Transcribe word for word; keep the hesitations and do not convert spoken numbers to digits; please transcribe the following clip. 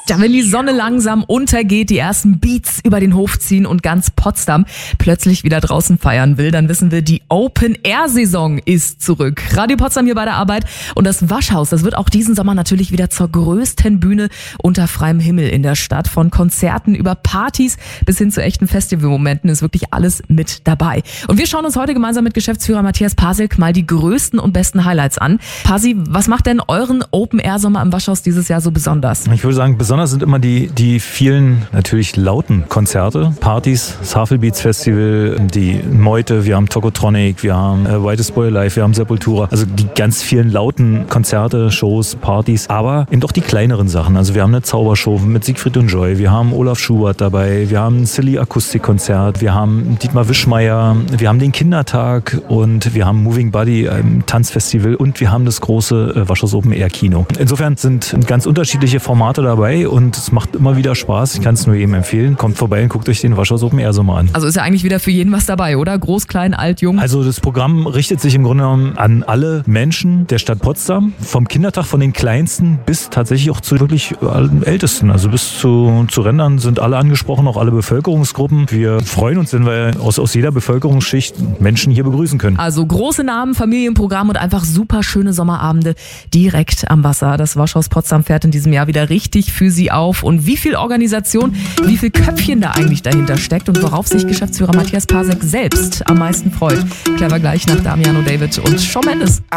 Ja, wenn die Sonne langsam untergeht, die ersten Beats über den Hof ziehen und ganz Potsdam plötzlich wieder draußen feiern will, dann wissen wir, die Open-Air-Saison ist zurück. Radio Potsdam hier bei der Arbeit und das Waschhaus, das wird auch diesen Sommer natürlich wieder zur größten Bühne unter freiem Himmel in der Stadt. Von Konzerten über Partys bis hin zu echten Festivalmomenten ist wirklich alles mit dabei. Und wir schauen uns heute gemeinsam mit Geschäftsführer Matthias Pasilk mal die größten und besten Highlights an. Pasi, was macht denn euren Open-Air-Sommer im Waschhaus dieses Jahr so besonders? Ich würde sagen, besonders sind immer die, die vielen natürlich lauten Konzerte, Partys, das Havelbeats Festival, die Meute, wir haben Tokotronic, wir haben äh, Whitest Boy Alive, wir haben Sepultura, also die ganz vielen lauten Konzerte, Shows, Partys, aber eben auch die kleineren Sachen. Also wir haben eine Zaubershow mit Siegfried und Joy, wir haben Olaf Schubert dabei, wir haben ein Silly Akustikkonzert, wir haben Dietmar Wischmeier, wir haben den Kindertag und wir haben Moving Body, ein Tanzfestival und wir haben das große äh, Waschhaus Open Air Kino. Insofern sind ganz unterschiedliche Formate dabei und es macht immer wieder Spaß. Ich kann es nur jedem empfehlen. Kommt vorbei und guckt euch den Waschhaus Open Air Sommer an. Also ist ja eigentlich wieder für jeden was dabei, oder? Groß, klein, alt, jung? Also das Programm richtet sich im Grunde genommen an alle Menschen der Stadt Potsdam. Vom Kindertag, von den Kleinsten bis tatsächlich auch zu wirklich allen Ältesten. Also bis zu, zu Rentnern sind alle angesprochen, auch alle Bevölkerungsgruppen. Wir freuen uns, wenn wir aus, aus jeder Bevölkerungsschicht Menschen hier begrüßen können. Also große Namen, Familienprogramm und einfach super schöne Sommerabende direkt am Wasser. Das Waschhaus Potsdam fährt in diesem Jahr wieder richtig für Sie auf. Und wie viel Organisation, wie viel Köpfchen da eigentlich dahinter steckt und worauf sich Geschäftsführer Matthias Pasilk selbst am meisten freut, klären wir gleich nach Damiano David und Shawn Mendes.